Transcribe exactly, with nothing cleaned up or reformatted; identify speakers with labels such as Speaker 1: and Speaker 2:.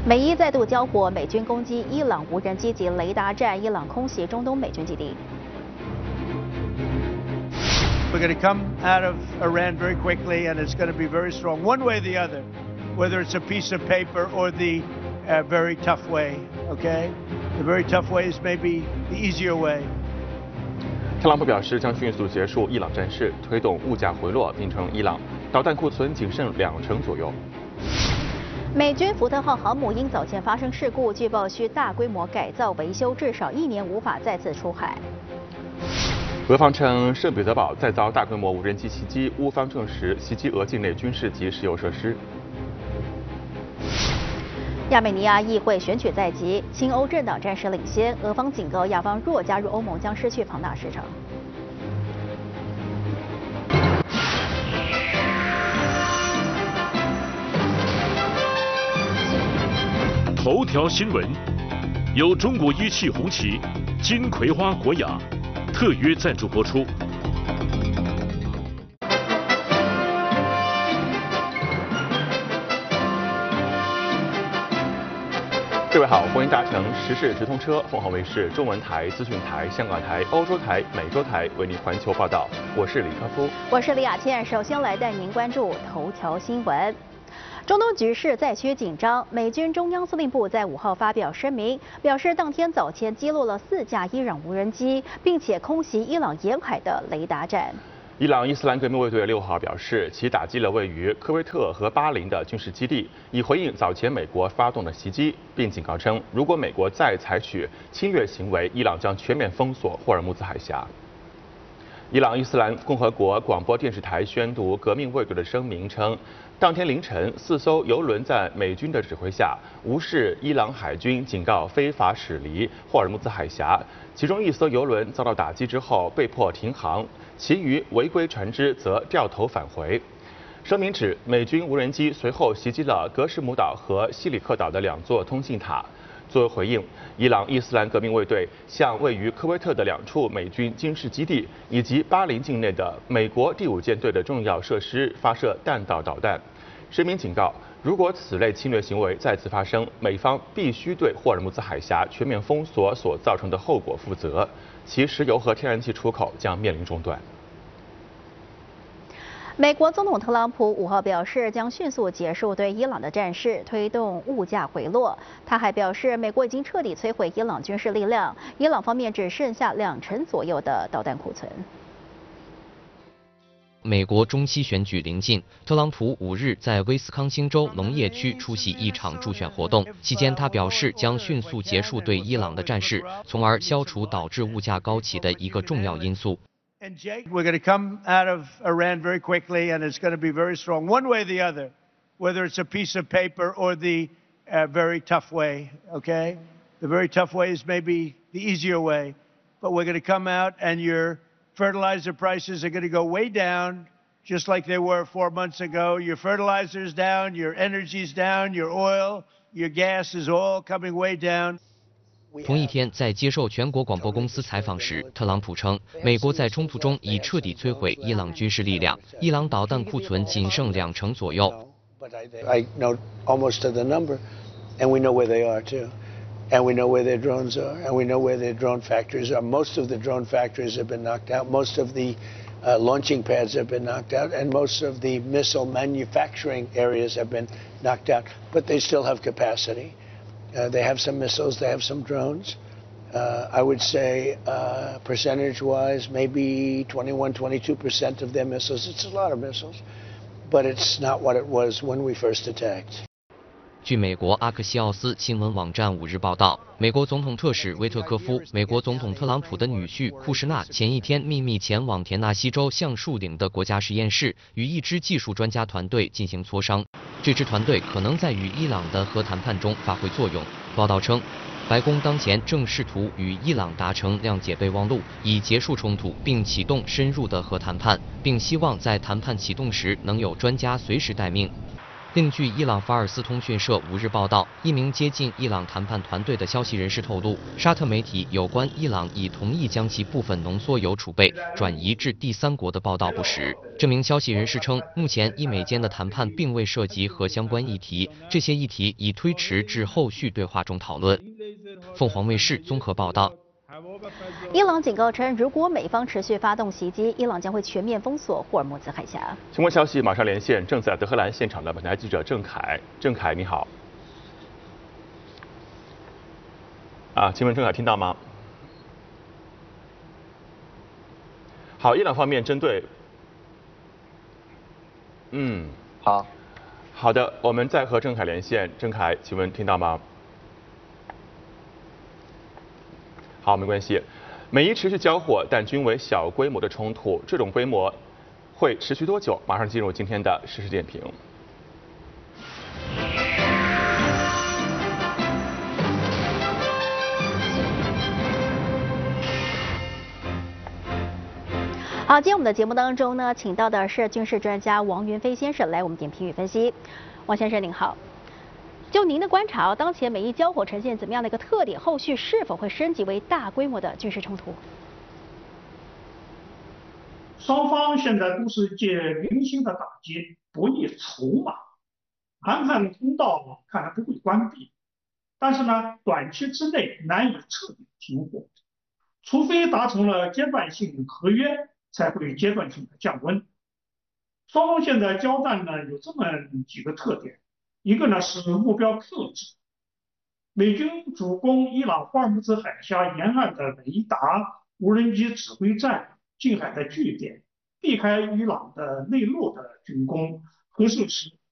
Speaker 1: 美伊再度交火，美军攻击伊朗无人机及雷达站，伊朗空袭中东美军基地。
Speaker 2: We're going to come out of Iran very quickly, and it's going to be very strong, one way or the other, whether it's a piece of paper or the uh, very tough way, okay? The very tough way is maybe the easier way.
Speaker 3: 特朗普表示将迅速结束伊朗战事，推动物价回落，并称伊朗导弹库存仅剩两成左右。
Speaker 1: 美军福特号航母因早前发生事故，据报需大规模改造维修，至少一年无法再次出海。
Speaker 3: 俄方称圣彼得堡再遭大规模无人机袭击，乌方证实袭击俄境内军事及石油设施。
Speaker 1: 亚美尼亚议会选举在即，亲欧政党暂时领先，俄方警告亚方若加入欧盟将失去庞大市场。
Speaker 4: 头条新闻由中国一汽红旗、金葵花国雅特约赞助播出。
Speaker 3: 各位好，欢迎搭乘时事直通车，凤凰卫视、中文台、资讯台、香港台、欧洲台、美洲台为您环球报道。我是李科夫，
Speaker 1: 我是李雅倩。首先来带您关注头条新闻。 中东局势再趋紧张，美军中央司令部在五号发表声明，表示当天早前击落了四架伊朗无人机，并且空袭伊朗沿海的雷达站。
Speaker 3: 伊朗伊斯兰革命卫队六号表示，其打击了位于科威特和巴林的军事基地，以回应早前美国发动的袭击，并警告称，如果美国再采取侵略行为，伊朗将全面封锁霍尔木兹海峡。 伊朗伊斯兰共和国广播电视台宣读革命卫队的声明称，当天凌晨，四艘油轮在美军的指挥下，无视伊朗海军警告，非法驶离霍尔木兹海峡。其中一艘油轮遭到打击之后被迫停航，其余违规船只则掉头返回。声明指，美军无人机随后袭击了格什姆岛和西里克岛的两座通信塔。 作为回应，伊朗伊斯兰革命卫队向位于科威特的两处美军军事基地以及巴林境内的美国第五舰队的重要设施发射弹道导弹。声明警告，如果此类侵略行为再次发生，美方必须对霍尔木兹海峡全面封锁所造成的后果负责，其石油和天然气出口将面临中断。
Speaker 1: 美国总统特朗普五号表示，将迅速结束对伊朗的战事，推动物价回落。他还表示，美国已经彻底摧毁伊朗军事力量，伊朗方面只剩下两成左右的导弹库存。
Speaker 5: 美国中期选举临近，特朗普五日在威斯康星州农业区出席一场助选活动，期间他表示将迅速结束对伊朗的战事，从而消除导致物价高企的一个重要因素。
Speaker 2: And Jake, we're going to come out of Iran very quickly, and it's going to be very strong, one way or the other, whether it's a piece of paper or the uh, very tough way, okay? The very tough way is maybe the easier way, but we're going to come out and your fertilizer prices are going to go way down, just like they were four months ago. Your fertilizer's down, your energy's down, your oil, your gas is all coming way down.
Speaker 5: 同一天，在接受全国广播公司采访时，特朗普称，美国在冲突中已彻底摧毁伊朗军事力量，伊朗导弹库存仅剩两成左右。
Speaker 6: I know almost to the number, and we know where they are too, and we know where their drones are, and we know where their drone factories are. Most of the drone factories have been knocked out. Most of the uh, launching pads have been knocked out, and most of the missile manufacturing areas have been knocked out. But they still have capacity. Uh, they have some missiles, they have some drones. Uh, I would say uh, percentage-wise, maybe twenty-one, twenty-two percent of their missiles. It's a lot of missiles, but it's not what it was when we first attacked.
Speaker 5: 据美国阿克西奥斯新闻网站五日报道，美国总统特使威特科夫、美国总统特朗普的女婿库什纳前一天秘密前往田纳西州橡树岭的国家实验室，与一支技术专家团队进行磋商。这支团队可能在与伊朗的核谈判中发挥作用。报道称，白宫当前正试图与伊朗达成谅解备忘录，以结束冲突并启动深入的核谈判，并希望在谈判启动时能有专家随时待命。 另据伊朗法尔斯通讯社五日报道，一名接近伊朗谈判团队的消息人士透露，沙特媒体有关伊朗已同意将其部分浓缩铀储备转移至第三国的报道不实。这名消息人士称，目前伊美间的谈判并未涉及核相关议题，这些议题已推迟至后续对话中讨论。凤凰卫视综合报道。
Speaker 1: 伊朗警告称，如果美方持续发动袭击，伊朗将会全面封锁霍尔木兹海峡。
Speaker 3: 相关消息马上连线正在德黑兰现场的本台记者郑凯。郑凯，你好。啊，请问郑凯听到吗？好，伊朗方面针对，嗯，
Speaker 7: 好，
Speaker 3: 好的，我们再和郑凯连线。郑凯，请问听到吗？好，没关系。美伊持续交火，但均为小规模的冲突，这种规模会持续多久？马上进入今天的实时点评。
Speaker 1: 好，今天我们的节目当中呢，请到的是军事专家王云飞先生来我们点评与分析。王先生您好。就您的观察，当前美伊交火呈现怎么样的一个特点？后续是否会升级为大规模的军事冲突？
Speaker 8: 双方现在都是借零星的打击博弈筹码，谈判通道看来不会关闭，但是呢，短期之内难以彻底停火，除非达成了阶段性合约，才会阶段性的降温。双方现在交战呢，有这么几个特点。一个呢是目标克制，美军主攻伊朗霍尔木兹海峡沿岸的雷达、无人机指挥站、近海的据点，避开伊朗的内陆的军工、核设施